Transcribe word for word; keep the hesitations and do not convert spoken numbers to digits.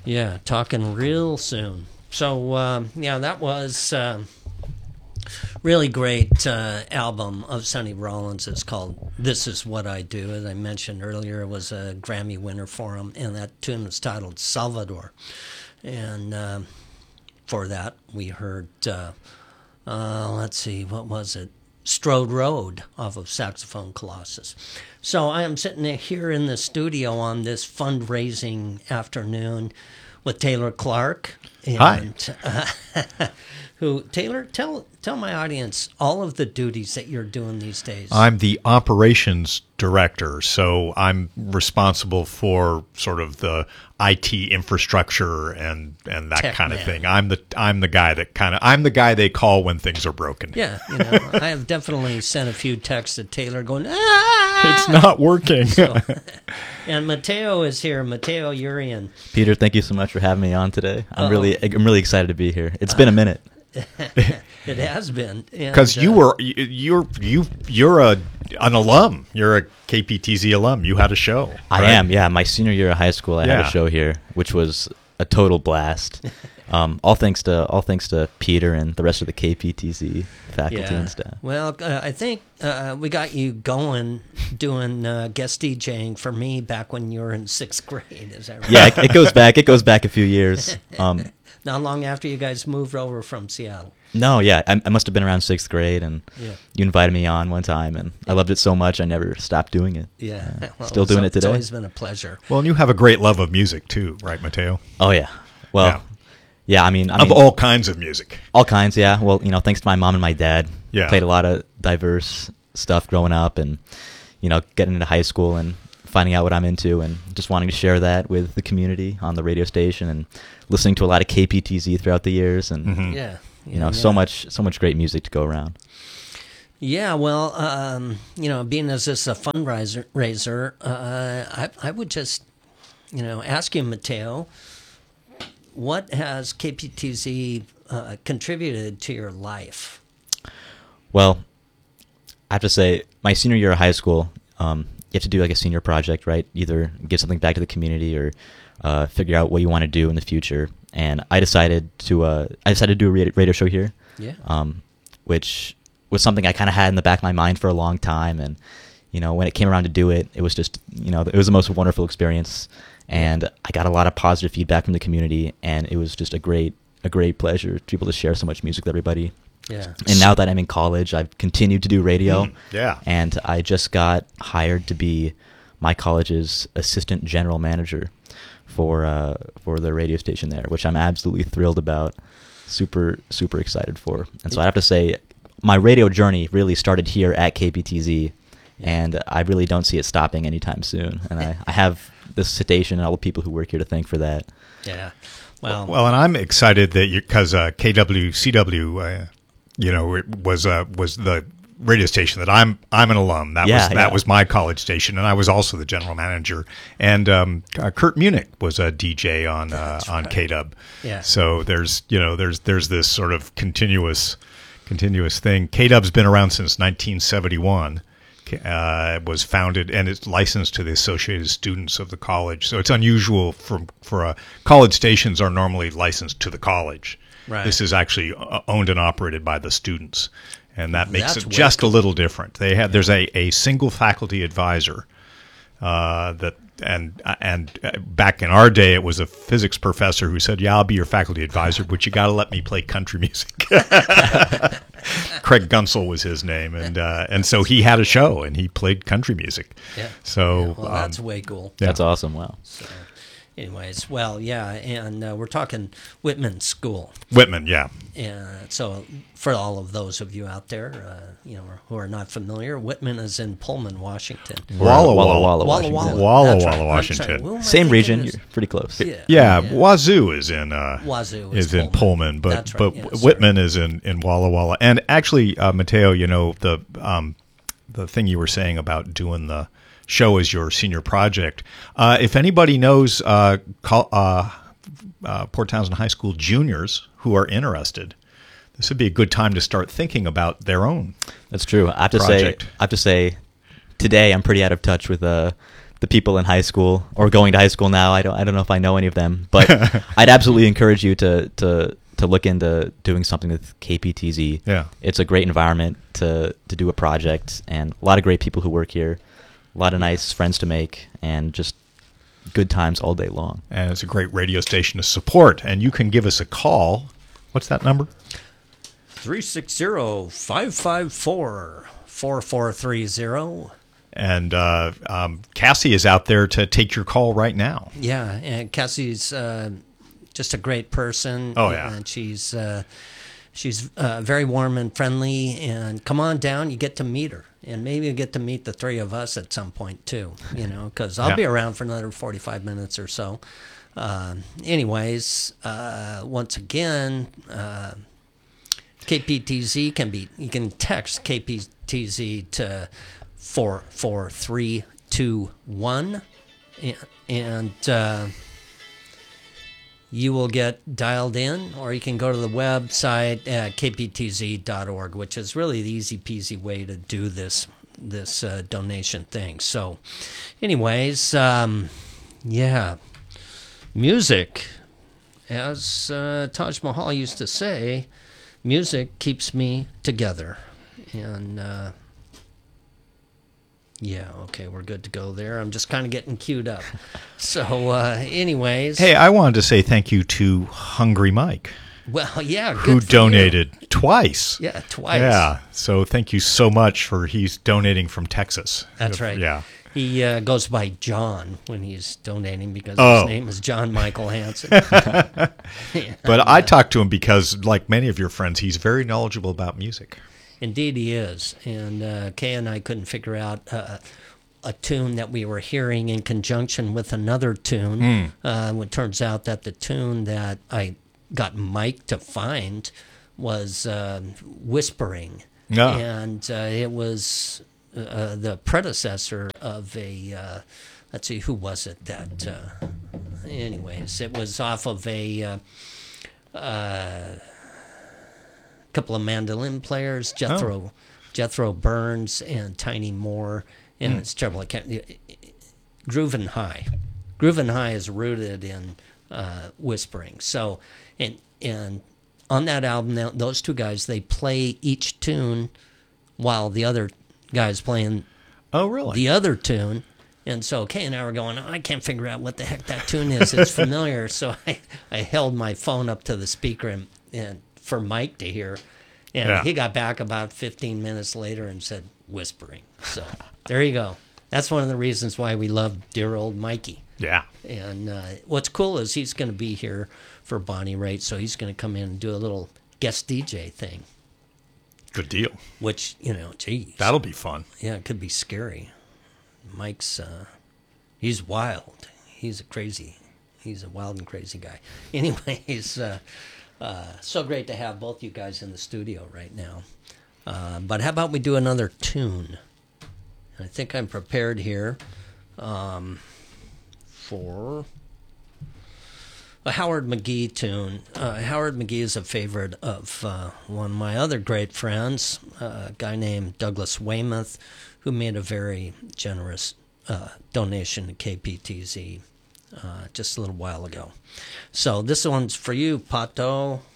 Yeah, talking real soon. So, um, yeah, that was uh, really great uh, album of Sonny Rollins. It's called This Is What I Do. As I mentioned earlier, it was a Grammy winner for him, and that tune was titled Salvador. And uh, for that, we heard, uh, uh, let's see, what was it? Strode Road off of Saxophone Colossus. So I am sitting here in the studio on this fundraising afternoon with Taylor Clark. And, Hi. Uh, who, Taylor, tell tell my audience all of the duties that you're doing these days. I'm the operations director, so I'm responsible for sort of the I T infrastructure and, and that Tech kind of man. thing. I'm the I'm the guy that kind of I'm the guy they call when things are broken. Yeah, you know, I have definitely sent a few texts to Taylor going, ah! It's not working. So, and Mateo is here, Mateo Urian. Peter, thank you so much for having me on today. I'm Uh-oh. really, I'm really excited to be here. It's been a minute. It has been. Because And, you uh, were you- you're you you're a an alum. You're a K P T Z alum. You had a show. I right? am, yeah. My senior year of high school, I had Yeah. a show here, which was a total blast. Um, all thanks to all thanks to Peter and the rest of the K P T Z faculty and staff. Well, uh, I think uh, we got you going doing uh, guest DJing for me back when you were in sixth grade. Is that right? Yeah, it, it goes back. It goes back a few years. Um, Not long after you guys moved over from Seattle. no, yeah, I, I must have been around sixth grade, and Yeah. you invited me on one time, and I loved it so much I never stopped doing it. Yeah. Uh, Well, still it's- doing it It's today. always been a pleasure. Well, and you have a great love of music too, right, Mateo? Oh yeah. Well, Yeah. yeah. I mean, I of mean, all kinds of music. all kinds. Yeah. Well, you know, thanks to my mom and my dad. Yeah. Played a lot of diverse stuff growing up, and you know, getting into high school and finding out what I'm into, and just wanting to share that with the community on the radio station, and listening to a lot of K P T Z throughout the years, and Mhm. Yeah. you know, Yeah, so yeah. much, so much great music to go around. Yeah, well, um, you know, being as this a fundraiser, raiser, uh, I, I would just, you know, ask you, Mateo, what has K P T Z uh, contributed to your life? Well, I have to say, my senior year of high school, um, you have to do like a senior project, right? Either give something back to the community or uh, figure out what you want to do in the future. And I decided to, uh, I decided to do a radio radio show here, Yeah. um, which was something I kind of had in the back of my mind for a long time. And you know, when it came around to do it, it was just, you know, it was the most wonderful experience. And I got a lot of positive feedback from the community, and it was just a great, a great pleasure to be able to share so much music with everybody. Yeah. And now that I'm in college, I've continued to do radio. Mm, yeah. And I just got hired to be my college's assistant general manager for uh, for the radio station there, which I'm absolutely thrilled about. Super, super excited for. And so I have to say, my radio journey really started here at K P T Z, and I really don't see it stopping anytime soon. And I, I have the station and all the people who work here to thank for that. Yeah. Well, Well, and I'm excited that you because uh, K W C W, uh, you know, it was uh, was the radio station that I'm I'm an alum. That Yeah, was that yeah. was my college station, and I was also the general manager. And um, uh, Kurt Munich was a D J on uh, on K W. Yeah. So there's you know there's there's this sort of continuous continuous thing. K W's been around since nineteen seventy-one. Uh, was founded and it's licensed to the Associated Students of the college. So it's unusual for for uh, college stations are normally licensed to the college. Right. This is actually uh, owned and operated by the students, and that makes That's it way just cool. a little different. They have there's a, a single faculty advisor uh, that and and uh, back in our day it was a physics professor who said, "Yeah, I'll be your faculty advisor, but you got to let me play country music." Craig Gunsel was his name, and uh, and so he had a show and he played country music. yeah. So Yeah, well, that's um, way cool. Yeah. That's awesome. Wow. So, anyways, well, yeah, and uh, we're talking Whitman School. Whitman, yeah. And so, for all of those of you out there, uh, you know, who are not familiar, Whitman is in Pullman, Washington. Walla Walla Walla. Walla, Walla Washington. Walla, Walla that's Walla, right. I'm Washington. sorry, who am I Same thinking region. is- You're pretty close. Yeah, Yeah, yeah. Wazoo is in uh, Wazoo is is in Pullman. Pullman, but That's right, but yeah, sorry. Whitman is in, in Walla Walla. And actually, uh, Mateo, you know the um, the thing you were saying about doing the show as your senior project. Uh, if anybody knows uh, call, uh, uh, Port Townsend High School juniors who are interested, this would be a good time to start thinking about their own. That's true. I have to Project. say, I have to say, today I'm pretty out of touch with uh, the people in high school or going to high school now. I don't I don't know if I know any of them, but I'd absolutely encourage you to to to look into doing something with K P T Z. Yeah. It's a great environment to to do a project, and a lot of great people who work here, a lot of nice friends to make, and just good times all day long. And it's a great radio station to support. And you can give us a call. What's that number? three six zero, five five four, four four three zero. And uh, um, Cassie is out there to take your call right now. Yeah, and Cassie's uh, just a great person. Oh, yeah. And she's uh, she's uh, very warm and friendly. And come on down, you get to meet her. And maybe you get to meet the three of us at some point, too, you know, because I'll Yeah. be around for another forty-five minutes or so. Uh, anyways, uh, once again, uh, K P T Z can be, you can text K P T Z to four four three two one, and, and uh, you will get dialed in, or you can go to the website at k p t z dot org, which is really the easy peasy way to do this this uh, donation thing. So, anyways, um, yeah, music, as uh, Taj Mahal used to say, music keeps me together, and. Uh, Yeah, okay, we're good to go there. I'm just kind of getting queued up. So, uh, anyways. Hey, I wanted to say thank you to Hungry Mike, Well, yeah, good who for donated you. twice. Yeah, twice. Yeah, so thank you so much for he's donating from Texas. That's right. Yeah. He uh, goes by John when he's donating because Oh. his name is John Michael Hansen. But I talked to him because, like many of your friends, he's very knowledgeable about music. Indeed, he is. And uh, Kay and I couldn't figure out uh, a tune that we were hearing in conjunction with another tune. Mm. Uh, it turns out that the tune that I got Mike to find was uh, Whispering. Yeah. And uh, it was uh, the predecessor of a, uh, let's see, who was it that, uh, anyways, it was off of a... Uh, uh, couple of mandolin players, Jethro, Oh. Jethro Burns and Tiny Moore, and Mm. it's terrible. I can't. Groovin' High, Groovin' High is rooted in uh, whispering. So, and and on that album, now, those two guys they play each tune while the other guy's playing Oh, really? the other tune. And so Kay and I were going, oh, I can't figure out what the heck that tune is. It's familiar. So I, I held my phone up to the speaker and, and for Mike to hear. And Yeah. he got back about fifteen minutes later and said, Whispering. So there you go. That's one of the reasons why we love dear old Mikey. Yeah. And uh, what's cool is he's going to be here for Bonnie Raitt, so he's going to come in and do a little guest D J thing, Good deal. which, you know, geez. That'll be fun. Yeah, it could be scary. Mike's, uh, he's wild. He's a crazy, he's a wild and crazy guy. Anyways, uh, uh, so great to have both you guys in the studio right now. Uh, but how about we do another tune? I think I'm prepared here um, for a Howard McGee tune. Uh, Howard McGee is a favorite of uh, one of my other great friends, uh, a guy named Douglas Weymouth, who made a very generous uh, donation to K P T Z uh, just a little while ago. So this one's for you, Pato.